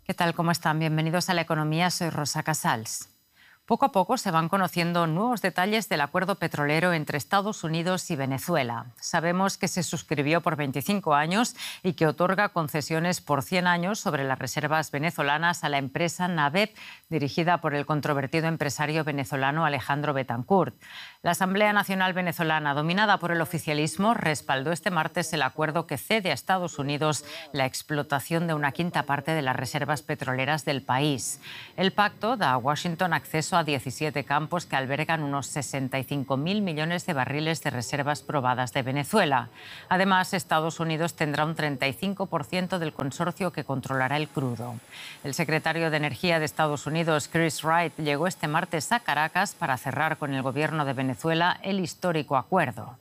¿Qué tal? ¿Cómo están? Bienvenidos a La Economía. Soy Rosa Casals. Poco a poco se van conociendo nuevos detalles del acuerdo petrolero entre Estados Unidos y Venezuela. Sabemos que se suscribió por 25 años y que otorga concesiones por 100 años sobre las reservas venezolanas a la empresa NABEP, dirigida por el controvertido empresario venezolano Alejandro Betancourt. La Asamblea Nacional Venezolana, dominada por el oficialismo, respaldó este martes el acuerdo que cede a Estados Unidos la explotación de una quinta parte de las reservas petroleras del país. El pacto da a Washington acceso a 17 campos que albergan unos 65.000 millones de barriles de reservas probadas de Venezuela. Además, Estados Unidos tendrá un 35% del consorcio que controlará el crudo. El secretario de Energía de Estados Unidos, Chris Wright, llegó este martes a Caracas para cerrar con el gobierno de Venezuela el histórico acuerdo.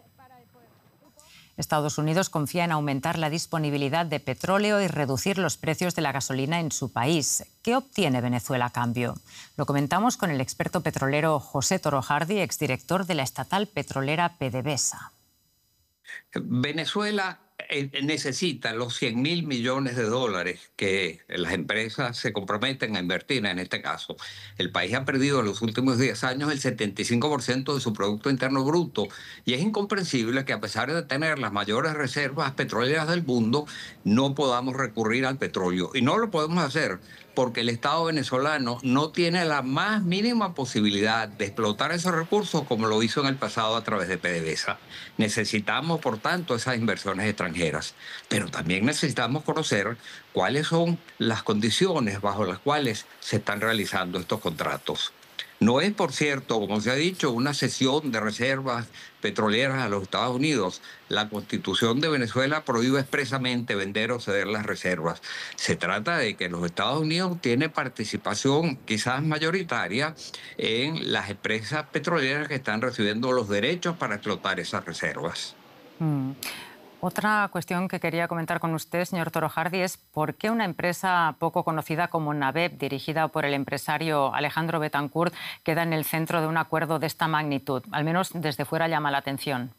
Estados Unidos confía en aumentar la disponibilidad de petróleo y reducir los precios de la gasolina en su país. ¿Qué obtiene Venezuela a cambio? Lo comentamos con el experto petrolero José Torojardi, exdirector de la estatal petrolera PDVSA. Venezuela necesita los 100.000 millones de dólares que las empresas se comprometen a invertir en este caso. El país ha perdido en los últimos 10 años el 75% de su Producto Interno Bruto y es incomprensible que a pesar de tener las mayores reservas petroleras del mundo no podamos recurrir al petróleo. Y no lo podemos hacer porque el Estado venezolano no tiene la más mínima posibilidad de explotar esos recursos como lo hizo en el pasado a través de PDVSA. Necesitamos, por tanto, esas inversiones extranjeras, pero también necesitamos conocer cuáles son las condiciones bajo las cuales se están realizando estos contratos. No es, por cierto, como se ha dicho, una cesión de reservas petroleras a los Estados Unidos. La Constitución de Venezuela prohíbe expresamente vender o ceder las reservas. Se trata de que los Estados Unidos tienen participación quizás mayoritaria en las empresas petroleras que están recibiendo los derechos para explotar esas reservas. Otra cuestión que quería comentar con usted, señor Torojardi, es por qué una empresa poco conocida como NABEP, dirigida por el empresario Alejandro Betancourt, queda en el centro de un acuerdo de esta magnitud. Al menos desde fuera llama la atención.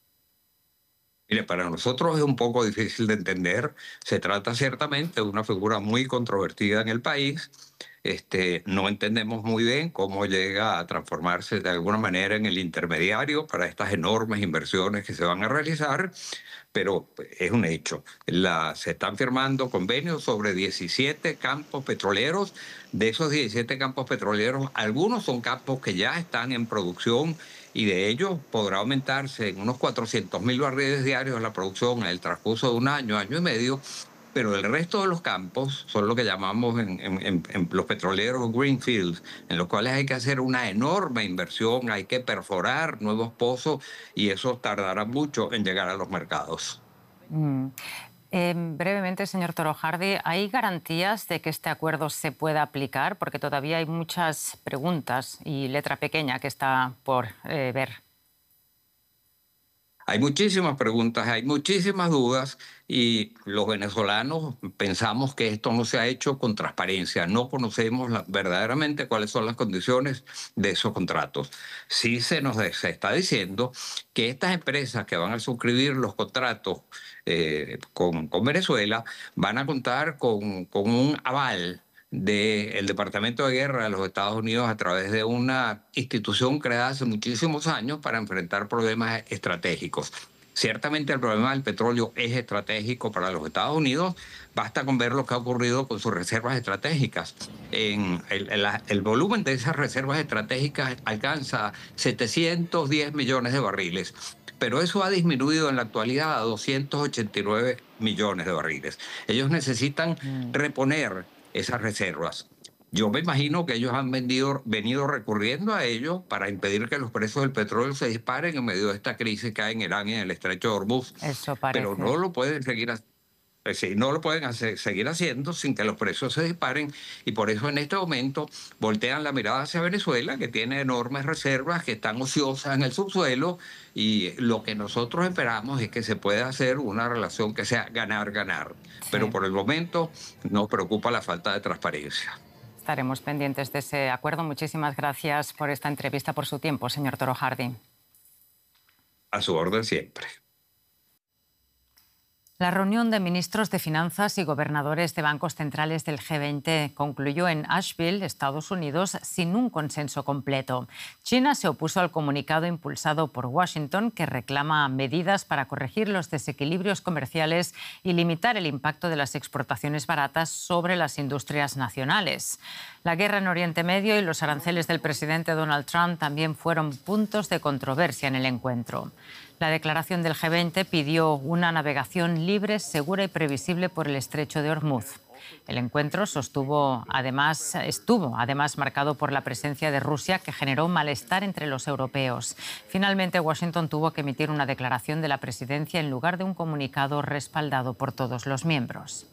Mire, para nosotros es un poco difícil de entender. Se trata ciertamente de una figura muy controvertida en el país. No entendemos muy bien cómo llega a transformarse de alguna manera en el intermediario para estas enormes inversiones que se van a realizar, pero es un hecho. Se están firmando convenios sobre 17 campos petroleros. De esos 17 campos petroleros, algunos son campos que ya están en producción y de ellos podrá aumentarse en unos 400.000 barriles diarios la producción en el transcurso de un año, año y medio, pero el resto de los campos son lo que llamamos en los petroleros greenfields, en los cuales hay que hacer una enorme inversión, hay que perforar nuevos pozos y eso tardará mucho en llegar a los mercados. Mm. Brevemente, señor Torojardi, ¿hay garantías de que este acuerdo se pueda aplicar? Porque todavía hay muchas preguntas y letra pequeña que está por ver. Hay muchísimas preguntas, hay muchísimas dudas y los venezolanos pensamos que esto no se ha hecho con transparencia. No conocemos verdaderamente cuáles son las condiciones de esos contratos. Sí se está diciendo que estas empresas que van a suscribir los contratos con Venezuela van a contar con un aval del Departamento de Guerra de los Estados Unidos a través de una institución creada hace muchísimos años para enfrentar problemas estratégicos. Ciertamente el problema del petróleo es estratégico para los Estados Unidos. Basta con ver lo que ha ocurrido con sus reservas estratégicas. El volumen de esas reservas estratégicas alcanza 710 millones de barriles, pero eso ha disminuido en la actualidad a 289 millones de barriles. Ellos necesitan reponer esas reservas. Yo me imagino que ellos han venido recurriendo a ellos para impedir que los precios del petróleo se disparen en medio de esta crisis que hay en Irán y en el estrecho de Hormuz, Eso pero no parece. lo pueden seguir haciendo sin que los precios se disparen y por eso en este momento voltean la mirada hacia Venezuela, que tiene enormes reservas que están ociosas en el subsuelo y lo que nosotros esperamos es que se pueda hacer una relación que sea ganar-ganar. Pero Sí. por el momento nos preocupa la falta de transparencia. Estaremos pendientes de ese acuerdo. Muchísimas gracias por esta entrevista, por su tiempo, señor Torojardi. A su orden siempre. La reunión de ministros de Finanzas y gobernadores de bancos centrales del G20 concluyó en Asheville, Estados Unidos, sin un consenso completo. China se opuso al comunicado impulsado por Washington, que reclama medidas para corregir los desequilibrios comerciales y limitar el impacto de las exportaciones baratas sobre las industrias nacionales. La guerra en Oriente Medio y los aranceles del presidente Donald Trump también fueron puntos de controversia en el encuentro. La declaración del G20 pidió una navegación libre, segura y previsible por el estrecho de Hormuz. El encuentro estuvo además marcado por la presencia de Rusia, que generó malestar entre los europeos. Finalmente, Washington tuvo que emitir una declaración de la presidencia en lugar de un comunicado respaldado por todos los miembros.